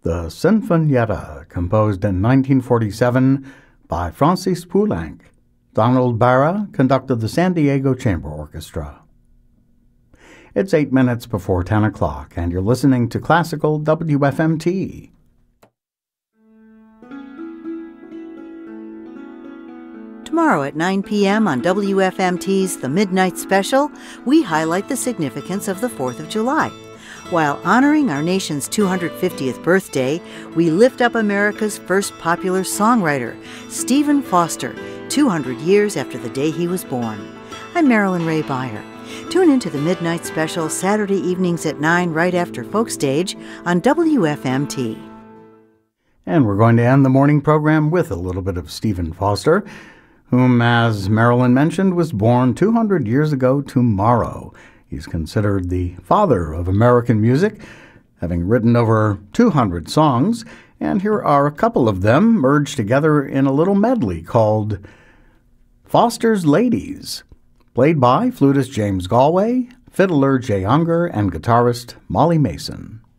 the Sinfonietta, composed in 1947 by Francis Poulenc. Donald Barra conducted the San Diego Chamber Orchestra. It's 8 minutes before 10 o'clock, and you're listening to Classical WFMT. Tomorrow at 9 p.m. on WFMT's The Midnight Special, we highlight the significance of the 4th of July. While honoring our nation's 250th birthday, we lift up America's first popular songwriter, Stephen Foster, 200 years after the day he was born. I'm Marilyn Ray Beyer. Tune into The Midnight Special Saturday evenings at 9 right after Folkstage on WFMT. And we're going to end the morning program with a little bit of Stephen Foster, whom, as Marilyn mentioned, was born 200 years ago tomorrow. He's considered the father of American music, having written over 200 songs, and here are a couple of them merged together in a little medley called Foster's Ladies, played by flutist James Galway, fiddler Jay Unger, and guitarist Molly Mason.